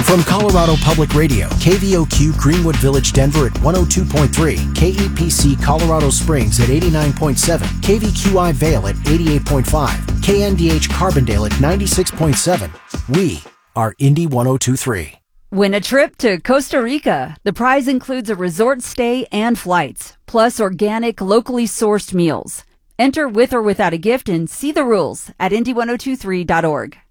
From Colorado Public Radio, KVOQ Greenwood Village, Denver at 102.3, KEPC Colorado Springs at 89.7, KVQI Vale at 88.5, KNDH Carbondale at 96.7. We are Indy 102.3. Win a trip to Costa Rica. The prize includes a resort stay and flights, plus organic, locally sourced meals. Enter with or without a gift and see the rules at Indy1023.org.